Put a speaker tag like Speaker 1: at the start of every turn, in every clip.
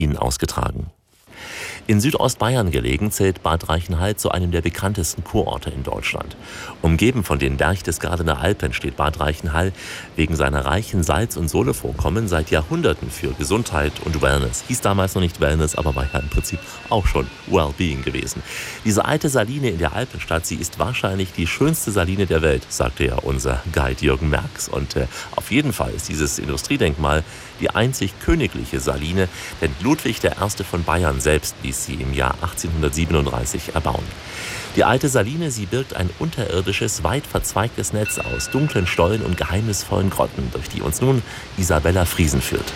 Speaker 1: Ihnen ausgetragen. In Südostbayern gelegen zählt Bad Reichenhall zu einem der bekanntesten Kurorte in Deutschland. Umgeben von den Berchtesgadener Alpen steht Bad Reichenhall wegen seiner reichen Salz- und Sohlevorkommen seit Jahrhunderten für Gesundheit und Wellness. Hieß damals noch nicht Wellness, aber war ja im Prinzip auch schon Wellbeing gewesen. Diese alte Saline in der Alpenstadt, sie ist wahrscheinlich die schönste Saline der Welt, sagte ja unser Guide Jürgen Merx. Und auf jeden Fall ist dieses Industriedenkmal die einzig königliche Saline, denn Ludwig I. von Bayern selbst ließ sie im Jahr 1837 erbauen. Die alte Saline, sie birgt ein unterirdisches, weit verzweigtes Netz aus dunklen Stollen und geheimnisvollen Grotten, durch die uns nun Isabella Friesen führt.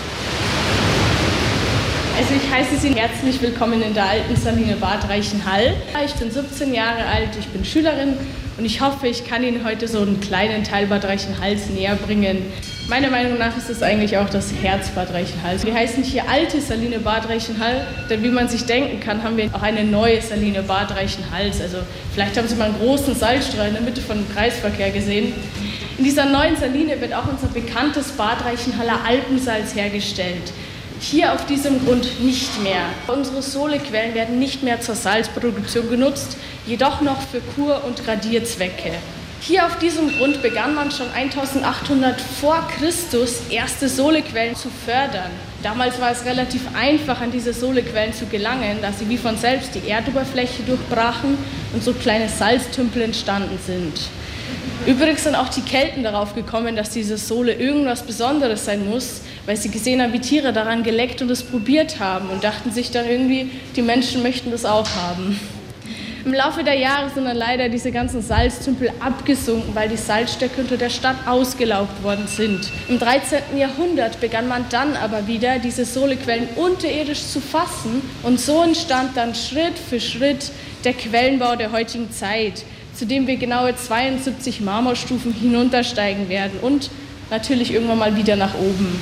Speaker 2: Also ich heiße Sie herzlich willkommen in der alten Saline Bad Reichenhall. Ich bin 17 Jahre alt, ich bin Schülerin und ich hoffe, ich kann Ihnen heute so einen kleinen Teil Bad Reichenhalls näher bringen. Meiner Meinung nach ist es eigentlich auch das Herz Bad Reichenhalls. Wir heißen hier alte Saline Bad Reichenhall, denn wie man sich denken kann, haben wir auch eine neue Saline Bad Reichenhalls. Also vielleicht haben Sie mal einen großen Salzstrahl in der Mitte von dem Kreisverkehr gesehen. In dieser neuen Saline wird auch unser bekanntes Bad Reichenhaller Alpensalz hergestellt. Hier auf diesem Grund nicht mehr. Unsere Sohlequellen werden nicht mehr zur Salzproduktion genutzt, jedoch noch für Kur- und Radierzwecke. Hier auf diesem Grund begann man schon 1800 vor Christus erste Sohlequellen zu fördern. Damals war es relativ einfach, an diese Sohlequellen zu gelangen, da sie wie von selbst die Erdoberfläche durchbrachen und so kleine Salztümpel entstanden sind. Übrigens sind auch die Kelten darauf gekommen, dass diese Sohle irgendwas Besonderes sein muss, weil sie gesehen haben, wie Tiere daran geleckt und es probiert haben und dachten sich dann irgendwie, die Menschen möchten das auch haben. Im Laufe der Jahre sind dann leider diese ganzen Salztümpel abgesunken, weil die Salzstöcke unter der Stadt ausgelaugt worden sind. Im 13. Jahrhundert begann man dann aber wieder, diese Sohlequellen unterirdisch zu fassen und so entstand dann Schritt für Schritt der Quellenbau der heutigen Zeit, zu dem wir genaue 72 Marmorstufen hinuntersteigen werden und natürlich irgendwann mal wieder nach oben.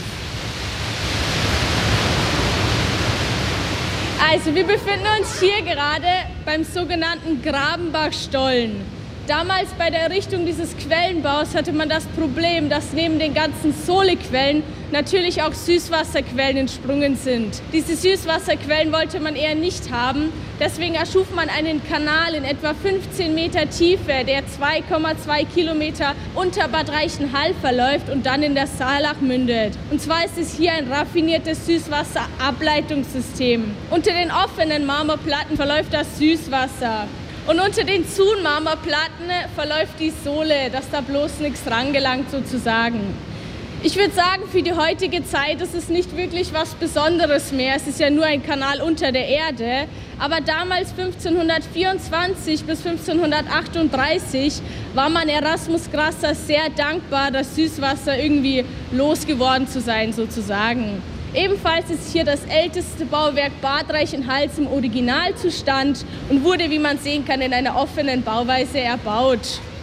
Speaker 2: Also wir befinden uns hier gerade beim sogenannten Grabenbachstollen. Damals bei der Errichtung dieses Quellenbaus hatte man das Problem, dass neben den ganzen Sohlequellen natürlich auch Süßwasserquellen entsprungen sind. Diese Süßwasserquellen wollte man eher nicht haben, deswegen erschuf man einen Kanal in etwa 15 Meter Tiefe, der 2,2 Kilometer unter Bad Reichenhall verläuft und dann in der Saalach mündet. Und zwar ist es hier ein raffiniertes Süßwasserableitungssystem. Unter den offenen Marmorplatten verläuft das Süßwasser. Und unter den Marmorplatten verläuft die Sohle, dass da bloß nichts rangelangt sozusagen. Ich würde sagen, für die heutige Zeit ist es nicht wirklich was Besonderes mehr. Es ist ja nur ein Kanal unter der Erde. Aber damals 1524 bis 1538 war man Erasmus Grasser sehr dankbar, das Süßwasser irgendwie losgeworden zu sein sozusagen. Ebenfalls ist hier das älteste Bauwerk Bad Reichenhalls im Originalzustand und wurde, wie man sehen kann, in einer offenen Bauweise erbaut.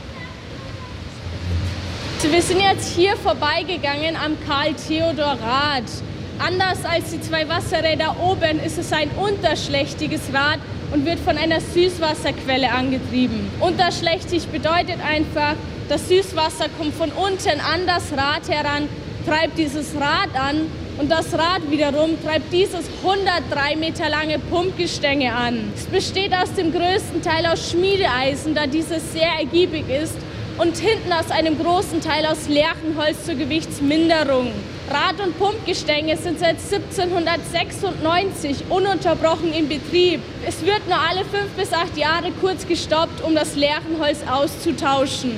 Speaker 2: Wir sind jetzt hier vorbeigegangen am Karl-Theodor-Rad. Anders als die zwei Wasserräder oben ist es ein unterschlächtiges Rad und wird von einer Süßwasserquelle angetrieben. Unterschlächtig bedeutet einfach, das Süßwasser kommt von unten an das Rad heran, treibt dieses Rad an und das Rad wiederum treibt dieses 103 Meter lange Pumpgestänge an. Es besteht aus dem größten Teil aus Schmiedeeisen, da dieses sehr ergiebig ist, und hinten aus einem großen Teil aus Lärchenholz zur Gewichtsminderung. Rad- und Pumpgestänge sind seit 1796 ununterbrochen in Betrieb. Es wird nur alle 5 bis 8 Jahre kurz gestoppt, um das Lärchenholz auszutauschen.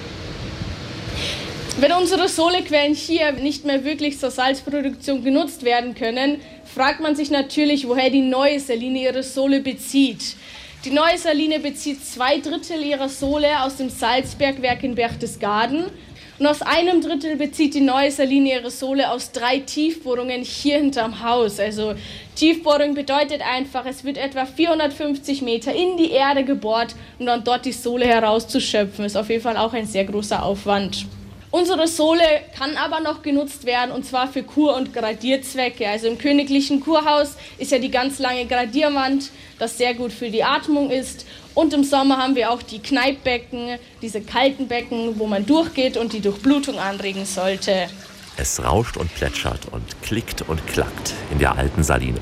Speaker 2: Wenn unsere Sohlequellen hier nicht mehr wirklich zur Salzproduktion genutzt werden können, fragt man sich natürlich, woher die neue Saline ihre Sohle bezieht. Die neue Saline bezieht 2/3 ihrer Sohle aus dem Salzbergwerk in Berchtesgaden und aus 1/3 bezieht die neue Saline ihre Sohle aus 3 Tiefbohrungen hier hinterm Haus. Also Tiefbohrung bedeutet einfach, es wird etwa 450 Meter in die Erde gebohrt, um dann dort die Sohle herauszuschöpfen. Ist auf jeden Fall auch ein sehr großer Aufwand. Unsere Sohle kann aber noch genutzt werden, und zwar für Kur- und Gradierzwecke. Also im königlichen Kurhaus ist ja die ganz lange Gradierwand, das sehr gut für die Atmung ist. Und im Sommer haben wir auch die Kneippbecken, diese kalten Becken, wo man durchgeht und die Durchblutung anregen sollte.
Speaker 1: Es rauscht und plätschert und klickt und klackt in der alten Saline.